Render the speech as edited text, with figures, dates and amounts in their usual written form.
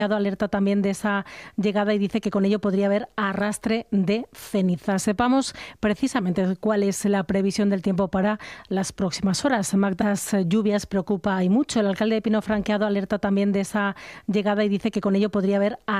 alerta también de esa llegada y dice que con ello podría haber arrastre de ceniza. Sepamos precisamente cuál es la previsión del tiempo para las próximas horas. Magdas lluvias preocupa y mucho. El alcalde de Pino Franqueado alerta también de esa llegada y dice que con ello podría haber